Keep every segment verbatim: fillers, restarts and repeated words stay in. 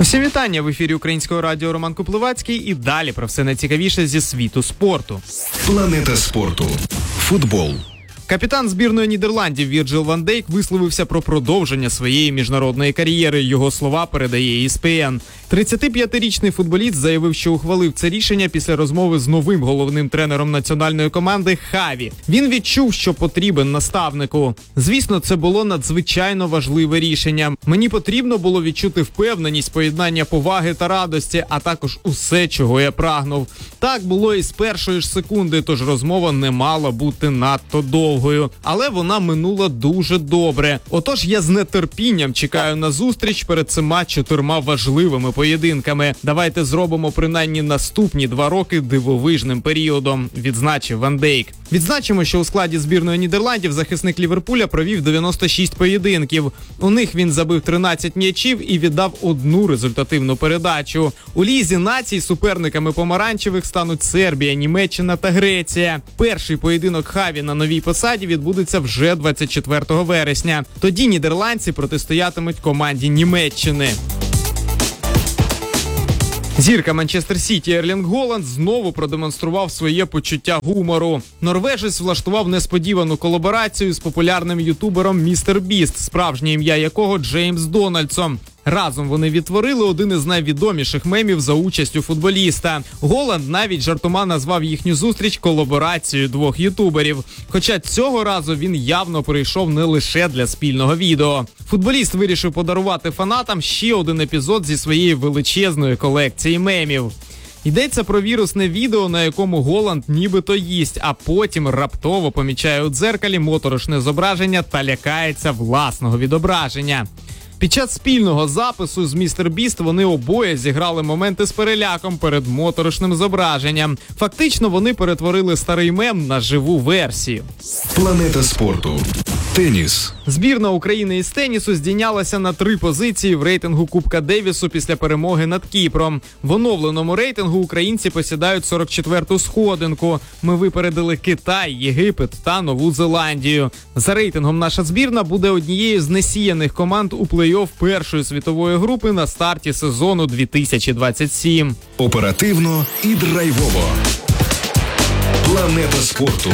Усім вітання! В ефірі Українського радіо Роман Куплевацький і далі про все найцікавіше зі світу спорту. Планета спорту. Футбол. Капітан збірної Нідерландів Вірджил Ван Дейк висловився про продовження своєї міжнародної кар'єри. Його слова передає і ес пі ен. тридцятип'ятирічний футболіст заявив, що ухвалив це рішення після розмови з новим головним тренером національної команди Хаві. Він відчув, що потрібен наставнику. Звісно, це було надзвичайно важливе рішення. Мені потрібно було відчути впевненість, поєднання поваги та радості, а також усе, чого я прагнув. Так було і з першої ж секунди, тож розмова не мала бути надто довгою. Але вона минула дуже добре. Отож, я з нетерпінням чекаю на зустріч перед цими чотирма важливими поєдинками. Давайте зробимо принаймні наступні два роки дивовижним періодом, відзначив Ван Дейк. Відзначимо, що у складі збірної Нідерландів захисник Ліверпуля провів дев'яносто шість поєдинків. У них він забив тринадцять м'ячів і віддав одну результативну передачу. У Лізі націй суперниками помаранчевих стануть Сербія, Німеччина та Греція. Перший поєдинок Хаві на новій посаді відбудеться вже двадцять четвертого вересня. Тоді нідерландці протистоятимуть команді Німеччини. Зірка Манчестер Сіті Ерлінг Голланд знову продемонстрував своє почуття гумору. Норвежець влаштував несподівану колаборацію з популярним ютубером Містер Біст, справжнє ім'я якого Джеймс Дональдсон. Разом вони відтворили один із найвідоміших мемів за участю футболіста. Голланд навіть жартома назвав їхню зустріч колаборацією двох ютуберів. Хоча цього разу він явно прийшов не лише для спільного відео. Футболіст вирішив подарувати фанатам ще один епізод зі своєї величезної колекції мемів. Йдеться про вірусне відео, на якому Голланд нібито їсть, а потім раптово помічає у дзеркалі моторошне зображення та лякається власного відображення. Під час спільного запису з Містер Біст вони обоє зіграли моменти з переляком перед моторошним зображенням. Фактично вони перетворили старий мем на живу версію. Планета спорту. Теніс. Збірна України із тенісу здійнялася на три позиції в рейтингу Кубка Девісу після перемоги над Кіпром. В оновленому рейтингу українці посідають сорок четверту сходинку. Ми випередили Китай, Єгипет та Нову Зеландію. За рейтингом наша збірна буде однією з несіяних команд у плей-офф першої світової групи на старті сезону дві тисячі двадцять сім. Оперативно і драйвово. Планета спорту.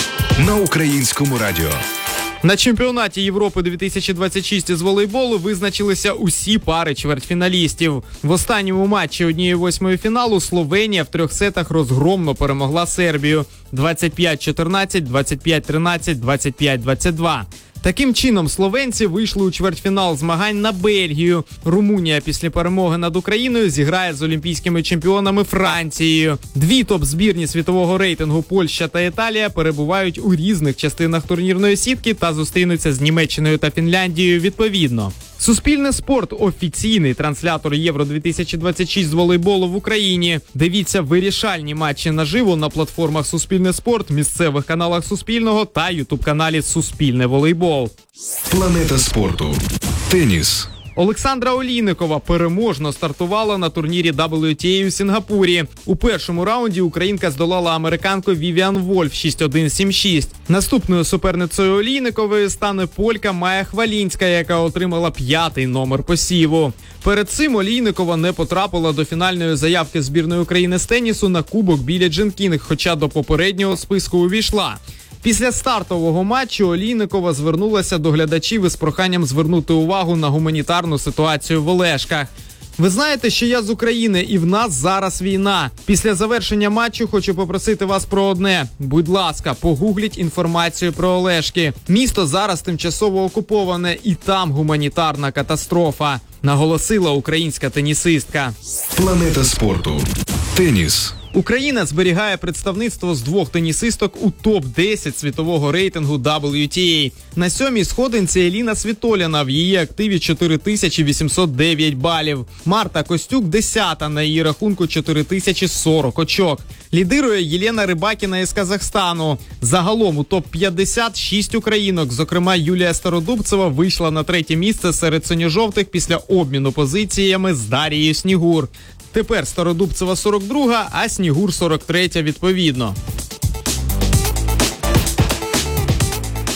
На Українському радіо. На чемпіонаті Європи дві тисячі двадцять шість із волейболу визначилися усі пари чвертьфіналістів. В останньому матчі однієї восьмої фіналу Словенія в трьох сетах розгромно перемогла Сербію двадцять п'ять чотирнадцять, двадцять п'ять тринадцять, двадцять п'ять двадцять два. Таким чином, словенці вийшли у чвертьфінал змагань на Бельгію. Румунія після перемоги над Україною зіграє з олімпійськими чемпіонами Францією. Дві топ-збірні світового рейтингу Польща та Італія перебувають у різних частинах турнірної сітки та зустрінуться з Німеччиною та Фінляндією відповідно. Суспільне спорт – офіційний транслятор Євро дві тисячі двадцять шість з волейболу в Україні. Дивіться вирішальні матчі наживо на платформах Суспільне спорт, місцевих каналах Суспільного та ютуб-каналі Суспільне волейбол. Планета спорту. Теніс. Олександра Олійникова переможно стартувала на турнірі дабл ю ті ей у Сінгапурі. У першому раунді українка здолала американку Вівіан Вольф шість один сім шість. Наступною суперницею Олійникової стане полька Майя Хвалінська, яка отримала п'ятий номер посіву. Перед цим Олійникова не потрапила до фінальної заявки збірної України з тенісу на кубок Біллі Джін Кінг, хоча до попереднього списку увійшла. Після стартового матчу Олійникова звернулася до глядачів із проханням звернути увагу на гуманітарну ситуацію в Олешках. Ви знаєте, що я з України і в нас зараз війна. Після завершення матчу хочу попросити вас про одне. Будь ласка, погугліть інформацію про Олешки. Місто зараз тимчасово окуповане і там гуманітарна катастрофа, наголосила українська тенісистка. Планета спорту. Теніс. Україна зберігає представництво з двох тенісисток у топ десять світового рейтингу дабл ю ті ей. На сьомій сходинці Еліна Світоліна, в її активі чотири тисячі вісімсот дев'ять балів. Марта Костюк десята, на її рахунку чотири тисячі сорок очок. Лідирує Єлена Рибакіна із Казахстану. Загалом у топ п'ятдесят шість українок, зокрема Юлія Стародубцева, вийшла на третє місце серед синьо-жовтих після обміну позиціями з Дарією Снігур. Тепер Стародубцева сорок друга, а Снігур сорок третя відповідно.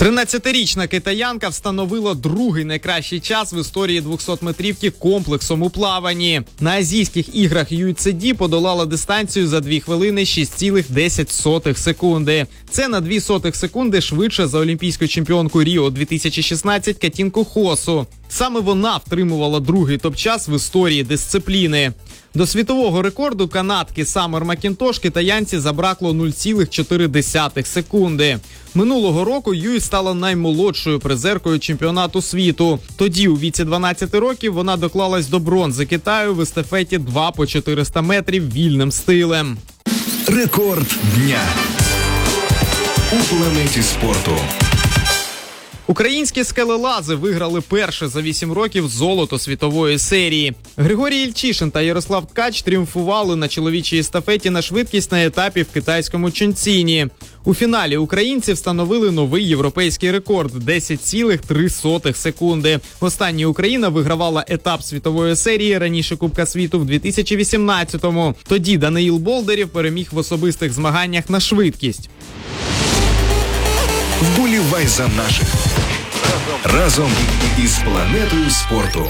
тринадцятирічна китаянка встановила другий найкращий час в історії двохсотметрівки комплексом у плаванні. На азійських іграх ю ей сі ді подолала дистанцію за дві хвилини шість цілих десять сотих секунди. Це на дві сотих секунди швидше за олімпійську чемпіонку Ріо дві тисячі шістнадцять Катінку Хосу. Саме вона втримувала другий топ-час в історії дисципліни. До світового рекорду канадки Самер Макінтош китаянці забракло нуль цілих чотири десятих секунди. Минулого року Юй стала наймолодшою призеркою чемпіонату світу. Тоді, у віці дванадцяти років, вона доклалась до бронзи Китаю в естафеті два по чотириста метрів вільним стилем. Рекорд дня у планеті спорту. Українські скелелази виграли перше за вісім років золото світової серії. Григорій Ільчишин та Ярослав Ткач тріумфували на чоловічій естафеті на швидкість на етапі в китайському Чонціні. У фіналі українці встановили новий європейський рекорд – десять цілих три сотих секунди. Востаннє Україна вигравала етап світової серії раніше Кубка світу в дві тисячі вісімнадцятому. Тоді Даниїл Болдирів переміг в особистих змаганнях на швидкість. Вболівай за наших. Разом із планетою спорту.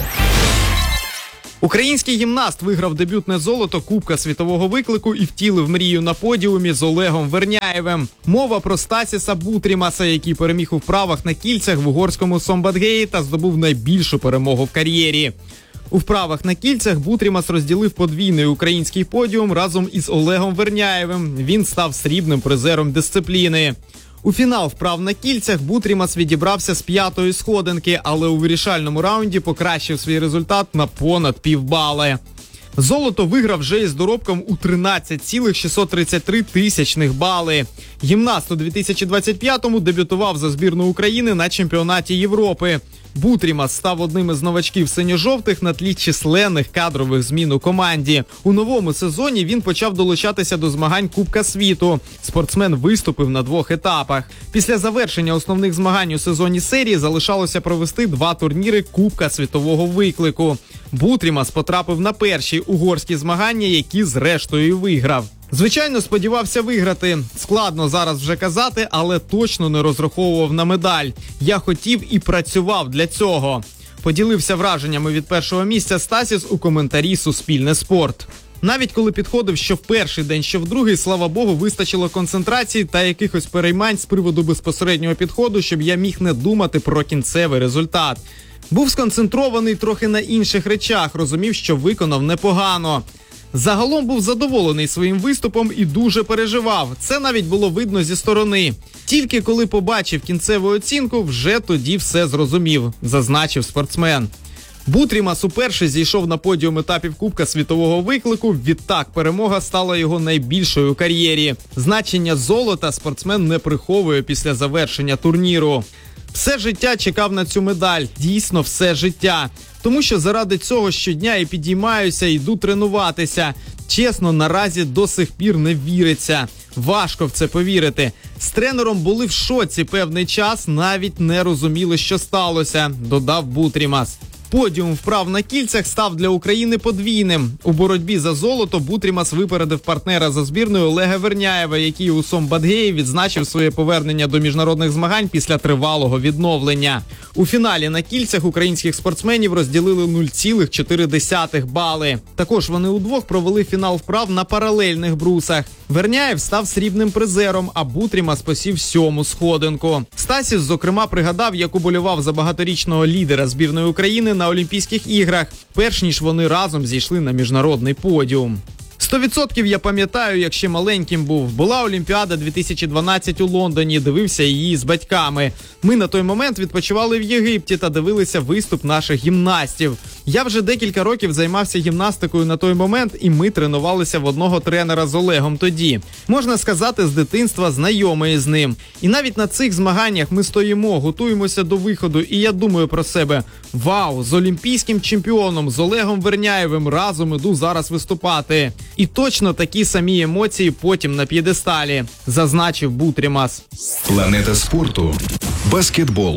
Український гімнаст виграв дебютне золото Кубка світового виклику і втілив мрію на подіумі з Олегом Верняєвим. Мова про Стасіса Бутрімаса, який переміг у вправах на кільцях в угорському Сомбатгеї та здобув найбільшу перемогу в кар'єрі. У вправах на кільцях Бутрімас розділив подвійний український подіум разом із Олегом Верняєвим. Він став срібним призером дисципліни. У фінал вправ на кільцях Бутрімас відібрався з п'ятої сходинки, але у вирішальному раунді покращив свій результат на понад півбали. Золото виграв вже із доробком у тринадцять цілих шістсот тридцять три тисячних бали. Гімнаст у дві тисячі двадцять п'ятому дебютував за збірну України на чемпіонаті Європи. Бутрімас став одним із новачків синьо-жовтих на тлі численних кадрових змін у команді. У новому сезоні він почав долучатися до змагань Кубка світу. Спортсмен виступив на двох етапах. Після завершення основних змагань у сезоні серії залишалося провести два турніри Кубка світового виклику. Бутрімас потрапив на перші угорські змагання, які зрештою і виграв. Звичайно, сподівався виграти. Складно зараз вже казати, але точно не розраховував на медаль. Я хотів і працював для цього. Поділився враженнями від першого місця Стасіс у коментарі «Суспільне спорт». Навіть коли підходив що в перший день, що в другий, слава Богу, вистачило концентрації та якихось переймань з приводу безпосереднього підходу, щоб я міг не думати про кінцевий результат. Був сконцентрований трохи на інших речах, розумів, що виконав непогано. Загалом був задоволений своїм виступом і дуже переживав. Це навіть було видно зі сторони. Тільки коли побачив кінцеву оцінку, вже тоді все зрозумів, зазначив спортсмен. Бутрімас уперше зійшов на подіум етапів Кубка світового виклику, відтак перемога стала його найбільшою у кар'єрі. Значення золота спортсмен не приховує після завершення турніру. Все життя чекав на цю медаль, дійсно все життя. Тому що заради цього щодня і підіймаюся, і йду тренуватися. Чесно, наразі до сих пір не віриться. Важко в це повірити. З тренером були в шоці певний час, навіть не розуміли, що сталося, додав Бутрімас. Подіум вправ на кільцях став для України подвійним. У боротьбі за золото Бутрімас випередив партнера за збірною Олега Верняєва, який у Сомбатгеї відзначив своє повернення до міжнародних змагань після тривалого відновлення. У фіналі на кільцях українських спортсменів розділили нуль цілих чотири десятих бали. Також вони удвох провели фінал вправ на паралельних брусах. Верняєв став срібним призером, а Бутрімас посів сьому сходинку. Стасіс, зокрема, пригадав, як уболівав за багаторічного лідера збірної України на Олімпійських іграх, перш ніж вони разом зійшли на міжнародний подіум. Сто відсотків я пам'ятаю, як ще маленьким був. Була Олімпіада дві тисячі дванадцять у Лондоні, дивився її з батьками. Ми на той момент відпочивали в Єгипті та дивилися виступ наших гімнастів. Я вже декілька років займався гімнастикою на той момент, і ми тренувалися в одного тренера з Олегом тоді. Можна сказати, з дитинства знайомий з ним. І навіть на цих змаганнях ми стоїмо, готуємося до виходу, і я думаю про себе: вау, з олімпійським чемпіоном, з Олегом Верняєвим разом іду зараз виступати. І точно такі самі емоції потім на п'єдесталі, зазначив Бутрімас. Планета спорту. Баскетбол.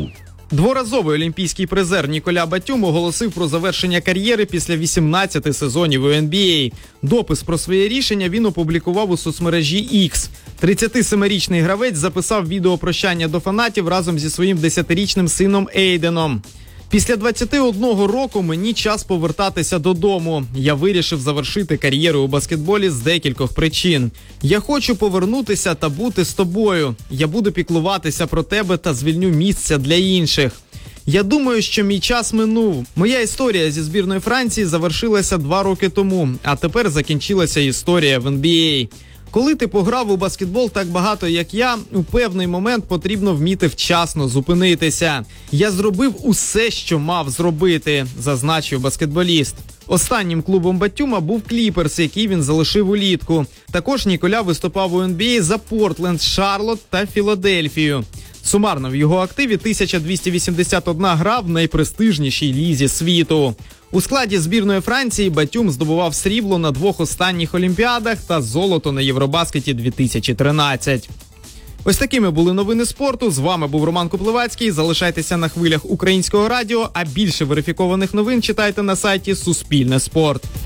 Дворазовий олімпійський призер Ніколя Батюм оголосив про завершення кар'єри після вісімнадцяти сезонів у ен бі ей. Допис про своє рішення він опублікував у соцмережі Ікс. тридцятисемирічний гравець записав відео прощання до фанатів разом зі своїм десятирічним сином Ейденом. Після двадцяти одного року мені час повертатися додому. Я вирішив завершити кар'єру у баскетболі з декількох причин. Я хочу повернутися та бути з тобою. Я буду піклуватися про тебе та звільню місця для інших. Я думаю, що мій час минув. Моя історія зі збірною Франції завершилася два роки тому, а тепер закінчилася історія в ен бі ей. Коли ти пограв у баскетбол так багато, як я, у певний момент потрібно вміти вчасно зупинитися. Я зробив усе, що мав зробити, зазначив баскетболіст. Останнім клубом Батюма був Кліперс, який він залишив улітку. Також Ніколя виступав у ен бі ей за Портленд, Шарлотт та Філадельфію. Сумарно в його активі тисяча двісті вісімдесят одна гра в найпрестижнішій лізі світу. У складі збірної Франції Батюм здобував срібло на двох останніх Олімпіадах та золото на Євробаскеті дві тисячі тринадцять. Ось такими були новини спорту. З вами був Роман Куплевацький. Залишайтеся на хвилях Українського радіо, а більше верифікованих новин читайте на сайті Суспільне спорт.